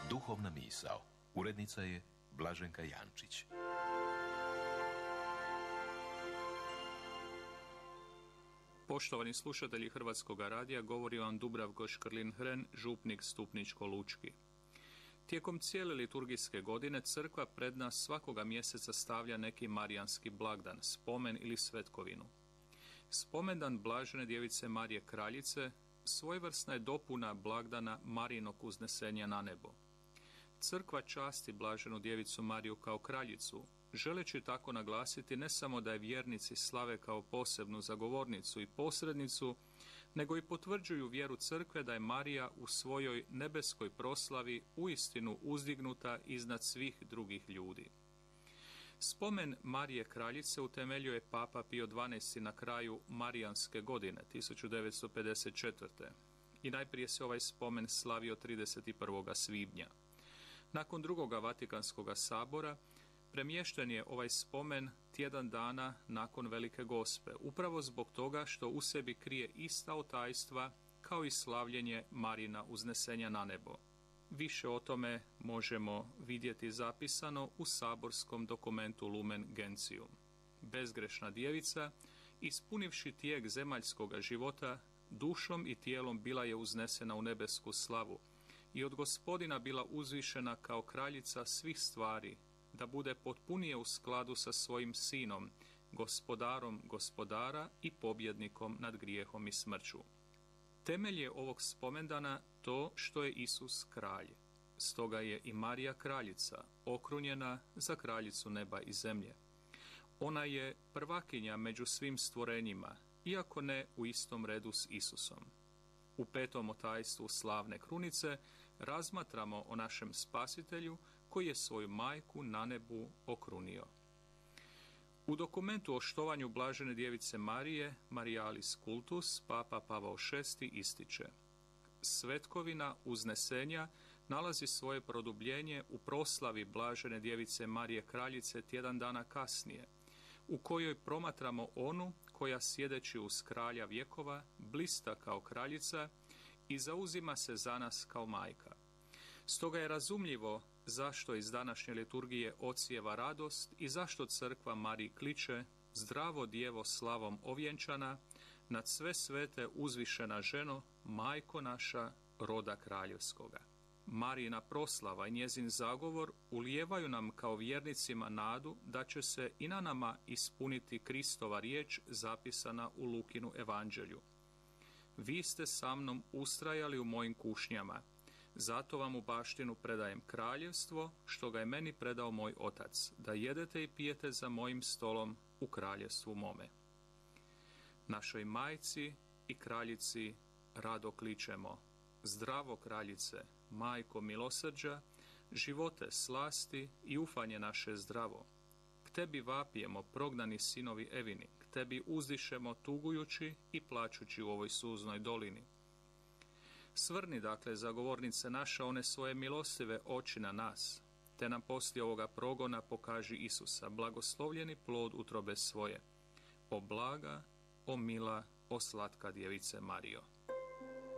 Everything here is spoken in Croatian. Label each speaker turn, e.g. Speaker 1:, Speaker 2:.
Speaker 1: Duhovna misao. Urednica je Blaženka Jančić.
Speaker 2: Poštovani slušatelji Hrvatskog radija, govori vam Dubravko Škrlin-Hren, župnik Stupničko-Lučki. Tijekom cijele liturgijske godine crkva pred nas svakoga mjeseca stavlja neki marijanski blagdan, spomen ili svetkovinu. Spomendan Blažene djevice Marije Kraljice svojevrsna je dopuna blagdana Marijinog uznesenja na nebo. Crkva časti Blaženu djevicu Mariju kao kraljicu, želeći tako naglasiti ne samo da je vjernici slave kao posebnu zagovornicu i posrednicu, nego i potvrđuju vjeru crkve da je Marija u svojoj nebeskoj proslavi uistinu uzdignuta iznad svih drugih ljudi. Spomen Marije Kraljice utemeljuje Papa Pio XII na kraju Marijanske godine 1954. I najprije se ovaj spomen slavio 31. svibnja. Nakon drugoga Vatikanskog sabora premješten je ovaj spomen tjedan dana nakon Velike Gospe, upravo zbog toga što u sebi krije ista tajstva kao i slavljenje Marina uznesenja na nebo. Više o tome možemo vidjeti zapisano u saborskom dokumentu Lumen Gentium. Bezgrešna djevica, ispunivši tijek zemaljskoga života, dušom i tijelom bila je uznesena u nebesku slavu i od Gospodina bila uzvišena kao kraljica svih stvari, da bude potpunije u skladu sa svojim sinom, gospodarom gospodara i pobjednikom nad grijehom i smrću. Temelj je ovog spomendana to što je Isus kralj. Stoga je i Marija kraljica, okrunjena za kraljicu neba i zemlje. Ona je prvakinja među svim stvorenjima, iako ne u istom redu s Isusom. U petom tajstvu slavne krunice razmatramo o našem spasitelju koji je svoju majku na nebu okrunio. U dokumentu o štovanju Blažene djevice Marije, Marialis Cultus, Papa Pavao VI ističe: svetkovina uznesenja nalazi svoje produbljenje u proslavi Blažene djevice Marije Kraljice tjedan dana kasnije, u kojoj promatramo onu koja sjedeći uz kralja vjekova blista kao kraljica i zauzima se za nas kao majka. Stoga je razumljivo zašto iz današnje liturgije odsijeva radost i zašto crkva Mariji kliče: zdravo djevo slavom ovjenčana, nad sve svete uzvišena ženo, majko naša, roda kraljevskoga. Marijina proslava i njezin zagovor ulijevaju nam kao vjernicima nadu da će se i na nama ispuniti Kristova riječ zapisana u Lukinu evanđelju. Vi ste sa mnom ustrajali u mojim kušnjama, zato vam u baštinu predajem kraljevstvo, što ga je meni predao moj otac, da jedete i pijete za mojim stolom u kraljevstvu mome. Našoj majci i kraljici rado kličemo: zdravo kraljice, majko milosrđa, živote slasti i ufanje naše zdravo. K tebi vapijemo, prognani sinovi Evini, k tebi uzdišemo tugujući i plačući u ovoj suznoj dolini. Svrni, dakle, zagovornice naša, one svoje milostive oči na nas, te nam poslije ovoga progona pokaži Isusa, blagoslovljeni plod utrobe svoje. O blaga, o mila, o slatka djevice Marijo.